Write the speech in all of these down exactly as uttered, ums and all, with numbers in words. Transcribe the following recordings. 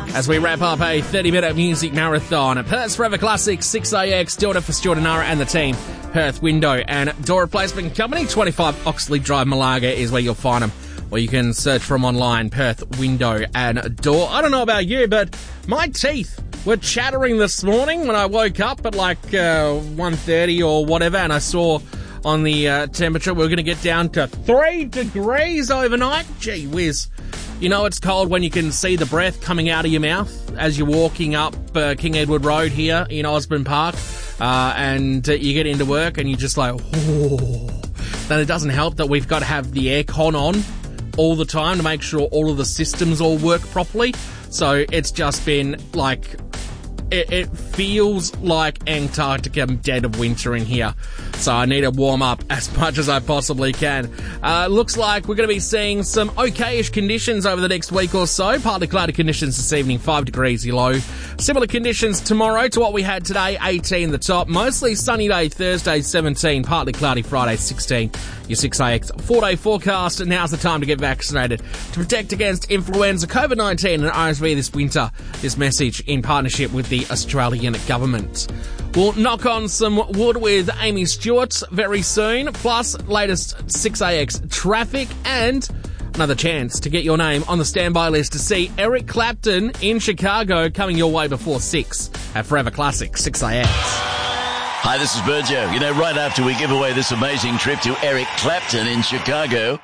As we wrap up a thirty-minute music marathon, Perth's Forever Classic, six A X, Daughter for Stuart Nara and the team, Perth Window and Door Replacement Company, twenty-five Oxley Drive, Malaga is where you'll find them. Or you can search for them online, Perth Window and Door. I don't know about you, but my teeth were chattering this morning when I woke up at like uh, one thirty or whatever, and I saw on the uh, temperature we we're going to get down to three degrees overnight. Gee whiz. You know it's cold when you can see the breath coming out of your mouth as you're walking up uh, King Edward Road here in Osborne Park, uh, and uh, you get into work and you're just like, oh. Then it doesn't help that we've got to have the aircon on all the time to make sure all of the systems all work properly. So it's just been like, it, it feels like Antarctica dead of winter in here. So I need to warm up as much as I possibly can. Uh, looks like we're going to be seeing some okay-ish conditions over the next week or so. Partly cloudy conditions this evening, five degrees low. Similar conditions tomorrow to what we had today, eighteen the top. Mostly sunny day Thursday, seventeen. Partly cloudy Friday, sixteen. Your six A X four-day forecast. Now's the time to get vaccinated to protect against influenza, COVID nineteen and R S V this winter. This message in partnership with the Australian government. We'll knock on some wood with Amy Stewart very soon, plus latest six A X traffic and another chance to get your name on the standby list to see Eric Clapton in Chicago coming your way before six at Forever Classic six A X. Hi, this is Burjo. You know, right after we give away this amazing trip to Eric Clapton in Chicago,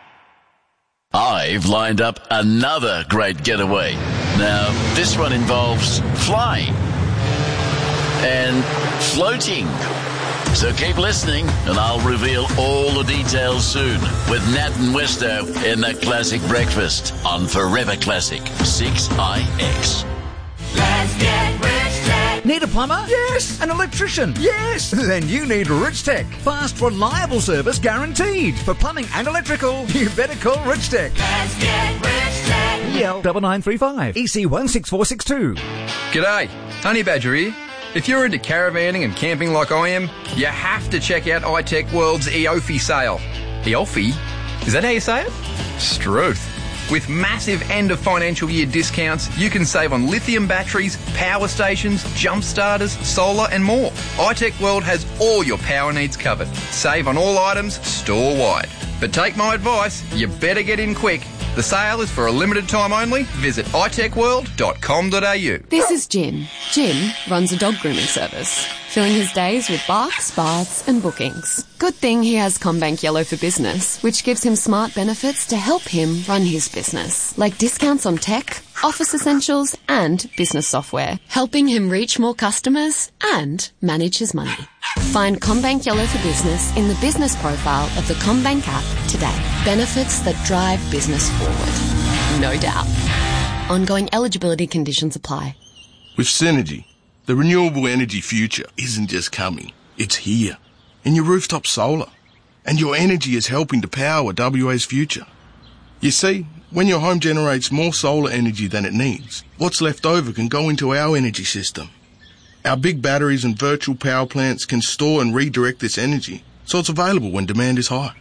I've lined up another great getaway. Now, this one involves flying and floating. So keep listening and I'll reveal all the details soon with Nat and Westo in the Classic Breakfast on Forever Classic six I X. Let's get rich tech. Need a plumber? Yes. An electrician? Yes. Then you need Rich Tech. Fast, reliable service guaranteed. For plumbing and electrical, you better call Rich Tech. Let's get rich tech. E L nine nine three five, E C one six four six two. G'day, Honey Badger here. If you're into caravanning and camping like I am, you have to check out iTech World's Eofi sale. Eofi? Is that how you say it? Struth. With massive end of financial year discounts, you can save on lithium batteries, power stations, jump starters, solar and more. iTech World has all your power needs covered. Save on all items store-wide. But take my advice, you better get in quick. The sale is for a limited time only. Visit i tech world dot com dot a u. This is Jim. Jim runs a dog grooming service, filling his days with barks, baths and bookings. Good thing he has CommBank Yellow for Business, which gives him smart benefits to help him run his business, like discounts on tech, office essentials and business software, helping him reach more customers and manage his money. Find CommBank Yellow for Business in the business profile of the CommBank app today. Benefits that drive business forward. No doubt. Ongoing eligibility conditions apply. With Synergy, the renewable energy future isn't just coming, it's here. In your rooftop solar. And your energy is helping to power W A's future. You see, when your home generates more solar energy than it needs, what's left over can go into our energy system. Our big batteries and virtual power plants can store and redirect this energy, so it's available when demand is high.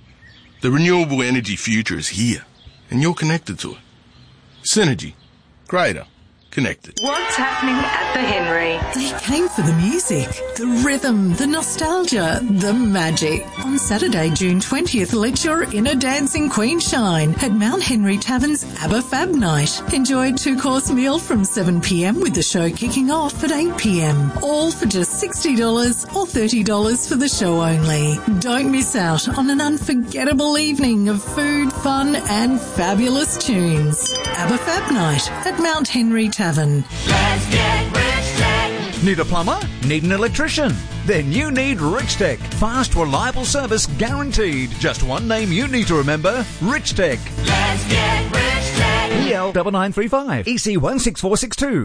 The renewable energy future is here, and you're connected to it. Synergy. Greater. Connected. What's happening at the Henry? They came for the music, the rhythm, the nostalgia, the magic. On Saturday, June twentieth, let your inner dancing queen shine at Mount Henry Tavern's ABBA Fab Night. Enjoy a two-course meal from seven p.m. with the show kicking off at eight p.m. All for just sixty dollars or thirty dollars for the show only. Don't miss out on an unforgettable evening of food, fun and fabulous tunes. ABBA Fab Night at Mount Henry Tavern. Let's get rich tech. Need a plumber? Need an electrician? Then you need Rich Tech. Fast, reliable service guaranteed. Just one name you need to remember, Rich Tech. Let's get rich tech. E L nine nine three five, E C one six four six two.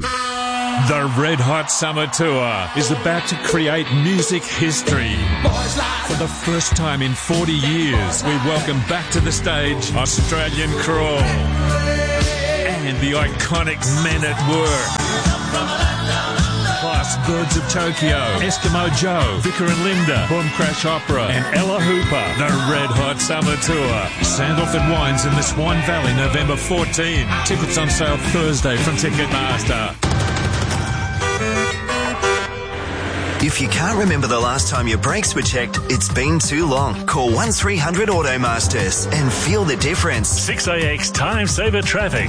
The Red Hot Summer Tour is about to create music history. For the first time in forty years, we welcome back to the stage Australian Crawl and the iconic Men at Work. Plus, Birds of Tokyo, Eskimo Joe, Vicar and Linda, Boom Crash Opera, and Ella Hooper. The Red Hot Summer Tour. Sandalford Wines in the Swan Valley, November fourteenth. Tickets on sale Thursday from Ticketmaster. If you can't remember the last time your brakes were checked, it's been too long. Call one three hundred Automasters and feel the difference. six A X Time Saver Traffic.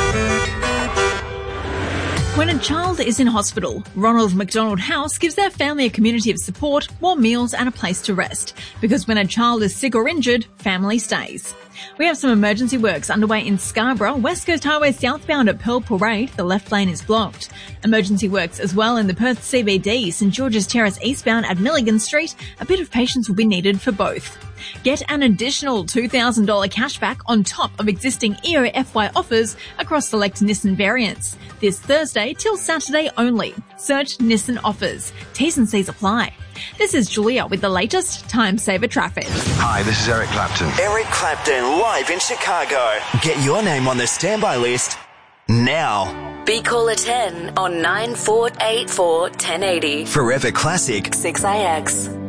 When a child is in hospital, Ronald McDonald House gives their family a community of support, warm meals and a place to rest. Because when a child is sick or injured, family stays. We have some emergency works underway in Scarborough, West Coast Highway southbound at Pearl Parade. The left lane is blocked. Emergency works as well in the Perth C B D, St George's Terrace eastbound at Milligan Street. A bit of patience will be needed for both. Get an additional two thousand dollars cashback on top of existing E O F Y offers across select Nissan variants. This Thursday till Saturday only. Search Nissan offers. T's and C's apply. This is Julia with the latest Time Saver Traffic. Hi, this is Eric Clapton. Eric Clapton, live in Chicago. Get your name on the standby list now. Be caller ten on nine four eight four, ten eighty. Forever Classic. six A X.